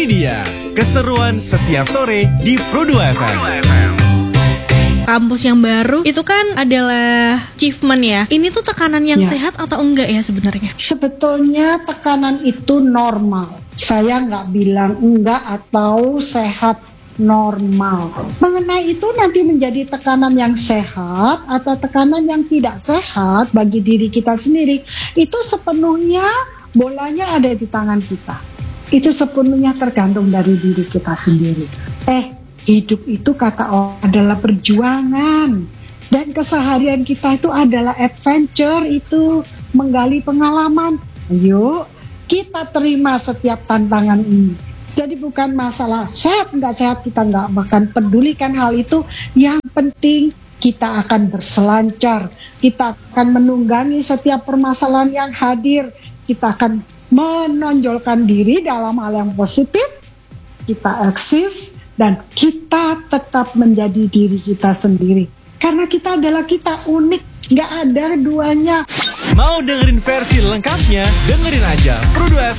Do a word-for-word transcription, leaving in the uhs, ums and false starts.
Ini dia keseruan setiap sore di Pro dua F M. Kampus yang baru itu kan adalah achievement ya. Ini tuh tekanan yang Ya. sehat atau enggak ya sebenarnya? Sebetulnya tekanan itu normal. Saya nggak bilang enggak atau sehat, normal. Mengenai itu nanti menjadi tekanan yang sehat atau tekanan yang tidak sehat bagi diri kita sendiri, itu sepenuhnya bolanya ada di tangan kita. Itu sepenuhnya tergantung dari diri kita sendiri. Eh, hidup itu kata orang adalah perjuangan. Dan keseharian kita itu adalah adventure, itu menggali pengalaman. Ayo, kita terima setiap tantangan ini. Jadi bukan masalah sehat nggak sehat, kita nggak bahkan pedulikan hal itu. Yang penting kita akan berselancar, kita akan menunggangi setiap permasalahan yang hadir, kita akan menonjolkan diri dalam hal yang positif, kita eksis, dan kita tetap menjadi diri kita sendiri. Karena kita adalah kita, unik, nggak ada duanya. Mau dengerin versi lengkapnya? Dengerin aja Pro dua F